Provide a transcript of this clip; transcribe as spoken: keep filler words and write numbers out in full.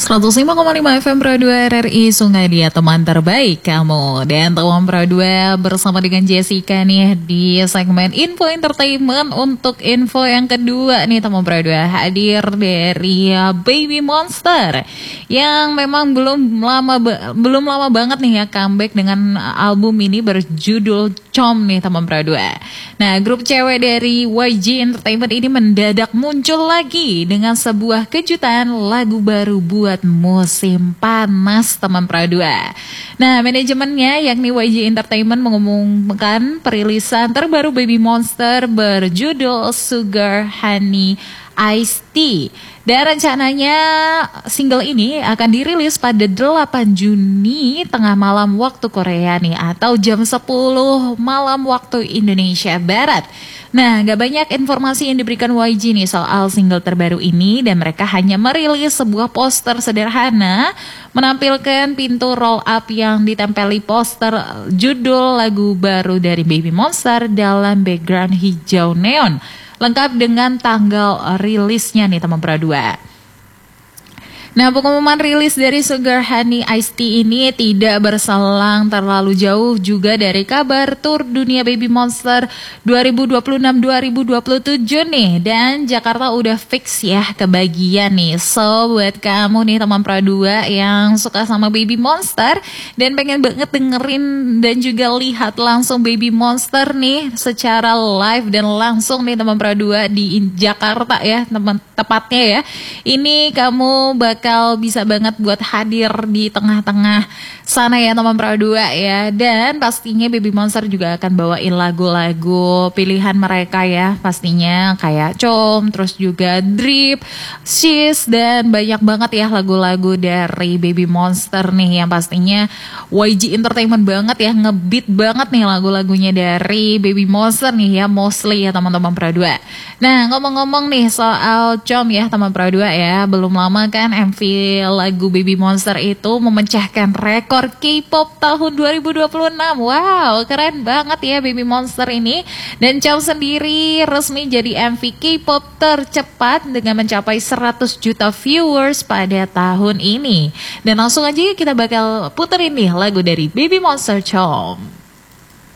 seratus lima koma lima F M Pro dua R R I Sungai Dia, teman terbaik kamu. Dan teman Pro dua bersama dengan Jessica nih di segmen Info Entertainment. Untuk info yang kedua nih teman Pro dua, hadir dari Baby Monster yang memang belum lama belum lama banget nih ya comeback dengan album ini berjudul Com nih teman Pro dua. Nah, grup cewek dari Y G Entertainment ini mendadak muncul lagi dengan sebuah kejutan lagu baru buat musim panas teman Pro dua. Nah, manajemennya yakni Y G Entertainment mengumumkan perilisan terbaru Baby Monster berjudul Sugar Honey Iced Tea. Dan rencananya single ini akan dirilis pada delapan Juni tengah malam waktu Korea nih, atau jam sepuluh malam waktu Indonesia Barat. Nah, gak banyak informasi yang diberikan Y G nih soal single terbaru ini, dan mereka hanya merilis sebuah poster sederhana menampilkan pintu roll up yang ditempeli poster judul lagu baru dari Baby Monster dalam background hijau neon, lengkap dengan tanggal rilisnya nih teman Pro dua. Nah, pengumuman rilis dari Sugar Honey Iced Tea ini tidak berselang terlalu jauh juga dari kabar tur dunia Baby Monster dua ribu dua puluh enam dua ribu dua puluh tujuh nih. Dan Jakarta udah fix ya kebagian nih. So, buat kamu nih teman Pro dua yang suka sama Baby Monster dan pengen banget dengerin dan juga lihat langsung Baby Monster nih secara live dan langsung nih teman Pro dua di Jakarta ya, teman tepatnya ya. Ini kamu bakal bakal bisa banget buat hadir di tengah-tengah sana ya teman Pro dua ya. Dan pastinya Baby Monster juga akan bawain lagu-lagu pilihan mereka ya, pastinya kayak Com, terus juga Drip, She's, dan banyak banget ya lagu-lagu dari Baby Monster nih yang pastinya Y G Entertainment banget ya, ngebeat banget nih lagu-lagunya dari Baby Monster nih ya, mostly ya teman-teman Pro dua. Nah, ngomong-ngomong nih soal Com ya teman Pro dua ya, belum lama kan M V lagu Baby Monster itu memecahkan rekor K-pop tahun dua ribu dua puluh enam. Wow, keren banget ya Baby Monster ini. Dan Com sendiri resmi jadi M V K-pop tercepat dengan mencapai seratus juta viewers pada tahun ini. Dan langsung aja kita bakal puterin nih lagu dari Baby Monster Com.